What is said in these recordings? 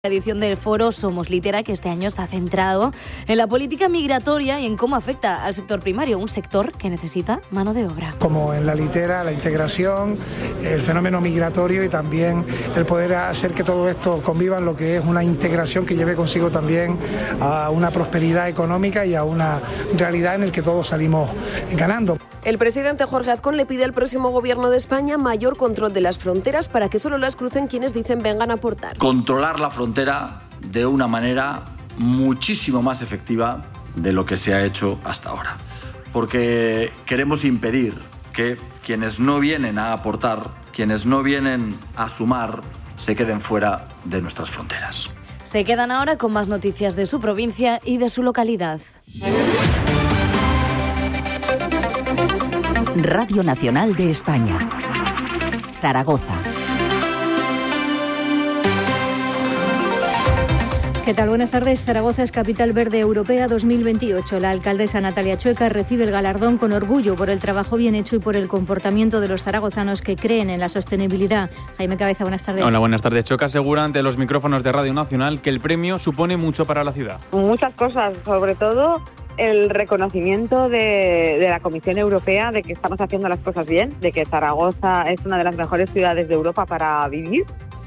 La edición del foro Somos Litera, que este año está centrado en la política migratoria y en cómo afecta al sector primario, un sector que necesita mano de obra. Como en la litera, la integración, el fenómeno migratorio y también el poder hacer que todo esto conviva en lo que es una integración que lleve consigo también a una prosperidad económica y a una realidad en la que todos salimos ganando. El presidente Jorge Azcón le pide al próximo gobierno de España mayor control de las fronteras para que solo las crucen quienes dicen vengan a aportar. Controlar la frontera de una manera muchísimo más efectiva de lo que se ha hecho hasta ahora. Porque queremos impedir que quienes no vienen a aportar, quienes no vienen a sumar, se queden fuera de nuestras fronteras. Se quedan ahora con más noticias de su provincia y de su localidad. Radio Nacional de España, Zaragoza. ¿Qué tal? Buenas tardes. Zaragoza es Capital Verde Europea 2028. La alcaldesa Natalia Chueca recibe el galardón con orgullo por el trabajo bien hecho y por el comportamiento de los zaragozanos que creen en la sostenibilidad. Jaime Cabeza, buenas tardes. Hola, buenas tardes. Chueca asegura ante los micrófonos de Radio Nacional que el premio supone mucho para la ciudad. Muchas cosas, sobre todo el reconocimiento de la Comisión Europea de que estamos haciendo las cosas bien, de que Zaragoza es una de las mejores ciudades de Europa para vivir.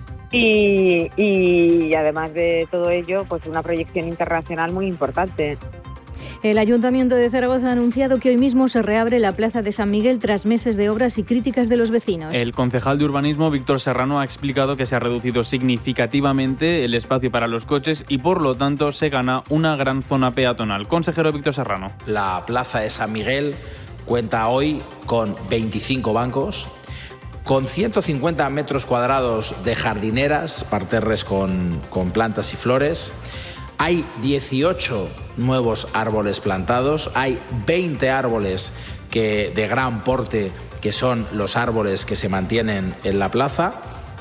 Y además de todo ello, pues una proyección internacional muy importante. El Ayuntamiento de Zaragoza ha anunciado que hoy mismo se reabre la Plaza de San Miguel tras meses de obras y críticas de los vecinos. El concejal de Urbanismo, Víctor Serrano, ha explicado que se ha reducido significativamente el espacio para los coches y por lo tanto se gana una gran zona peatonal. Consejero Víctor Serrano. La Plaza de San Miguel cuenta hoy con 25 bancos, con 150 metros cuadrados de jardineras, parterres con plantas y flores. Hay 18 nuevos árboles plantados, hay 20 árboles de gran porte, que son los árboles que se mantienen en la plaza.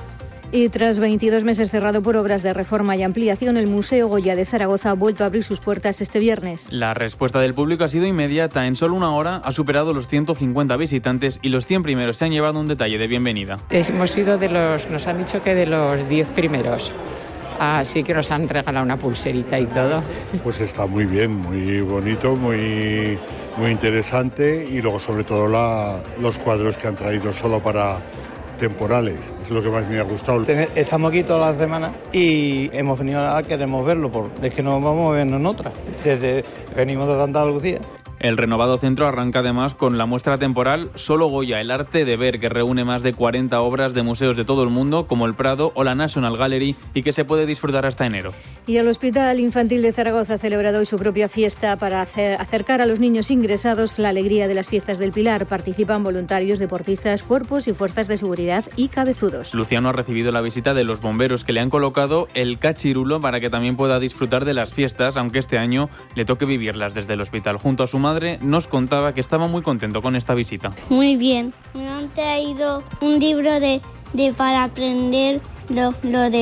Y tras 22 meses cerrado por obras de reforma y ampliación, el Museo Goya de Zaragoza ha vuelto a abrir sus puertas este viernes. La respuesta del público ha sido inmediata. En solo una hora ha superado los 150 visitantes y los 100 primeros se han llevado un detalle de bienvenida. Hemos sido nos han dicho que de los 10 primeros. Así que nos han regalado una pulserita y todo. Pues está muy bien, muy bonito, muy interesante y luego sobre todo los cuadros que han traído solo para temporales, es lo que más me ha gustado. Estamos aquí todas las semanas y hemos venido queremos verlo, porque es que no vamos a vernos en otra, venimos de Andalucía. El renovado centro arranca además con la muestra temporal Solo Goya, el arte de ver, que reúne más de 40 obras de museos de todo el mundo, como el Prado o la National Gallery, y que se puede disfrutar hasta enero. Y el Hospital Infantil de Zaragoza ha celebrado hoy su propia fiesta para acercar a los niños ingresados la alegría de las fiestas del Pilar. Participan voluntarios, deportistas, cuerpos y fuerzas de seguridad y cabezudos. Luciano ha recibido la visita de los bomberos, que le han colocado el cachirulo para que también pueda disfrutar de las fiestas, aunque este año le toque vivirlas desde el hospital. Junto a su madre nos contaba que estaba muy contento con esta visita. Muy bien, me han traído un libro para aprender lo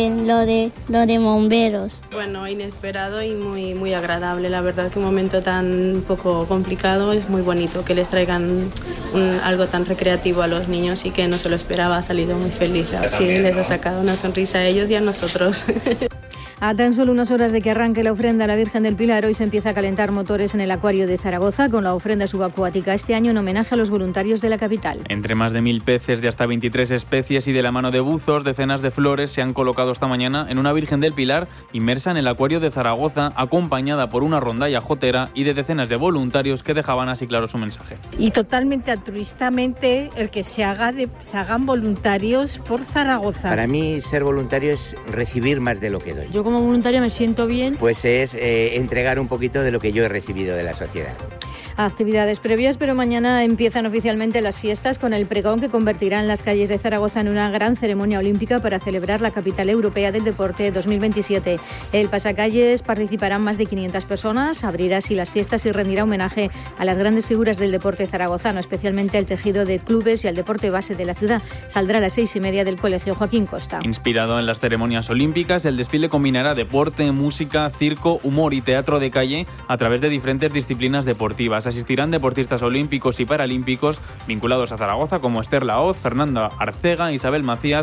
de bomberos. Bueno, inesperado y muy agradable. La verdad que un momento tan poco complicado es muy bonito que les traigan algo tan recreativo a los niños y que no se lo esperaba. Ha salido muy feliz. Sí, les ha sacado una sonrisa a ellos y a nosotros. A tan solo unas horas de que arranque la ofrenda a la Virgen del Pilar, hoy se empieza a calentar motores en el acuario de Zaragoza con la ofrenda subacuática, este año en homenaje a los voluntarios de la capital. Entre más de 1000 peces de hasta 23 especies y de la mano de buzos, decenas de flores se han colocado esta mañana en una Virgen del Pilar inmersa en el acuario de Zaragoza, acompañada por una rondalla jotera y de decenas de voluntarios que dejaban así claro su mensaje. Y totalmente altruistamente el que se hagan voluntarios por Zaragoza. Para mí ser voluntario es recibir más de lo que doy. Yo como voluntaria me siento bien. Pues es entregar un poquito de lo que yo he recibido de la sociedad. Actividades previas, pero mañana empiezan oficialmente las fiestas con el pregón que convertirá en las calles de Zaragoza en una gran ceremonia olímpica para celebrar la Capital Europea del Deporte 2027. El pasacalles participarán más de 500 personas, abrirá así las fiestas y rendirá homenaje a las grandes figuras del deporte zaragozano, especialmente al tejido de clubes y al deporte base de la ciudad. Saldrá a las 6:30 del Colegio Joaquín Costa. Inspirado en las ceremonias olímpicas, el desfile combinará deporte, música, circo, humor y teatro de calle a través de diferentes disciplinas deportivas. Asistirán deportistas olímpicos y paralímpicos vinculados a Zaragoza como Esther Laoz, Fernanda Arcega, Isabel Macías,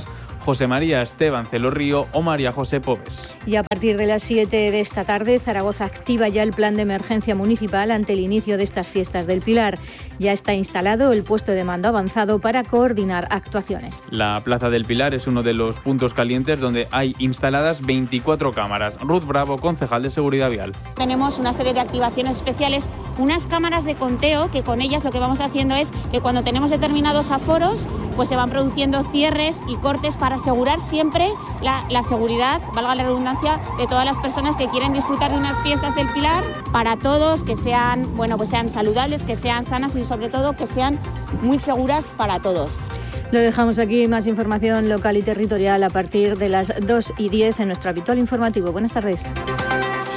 José María Esteban Celorrío o María José Pobes. Y a partir de las 7 de esta tarde, Zaragoza activa ya el plan de emergencia municipal ante el inicio de estas fiestas del Pilar. Ya está instalado el puesto de mando avanzado para coordinar actuaciones. La Plaza del Pilar es uno de los puntos calientes donde hay instaladas 24 cámaras. Ruth Bravo, concejal de Seguridad Vial. Tenemos una serie de activaciones especiales, unas cámaras de conteo que con ellas lo que vamos haciendo es que cuando tenemos determinados aforos, pues se van produciendo cierres y cortes para asegurar siempre la seguridad, valga la redundancia, de todas las personas que quieren disfrutar de unas fiestas del Pilar, para todos, que sean, pues sean saludables, que sean sanas y sobre todo que sean muy seguras para todos. Lo dejamos aquí, más información local y territorial a partir de las 2:10 en nuestro habitual informativo. Buenas tardes.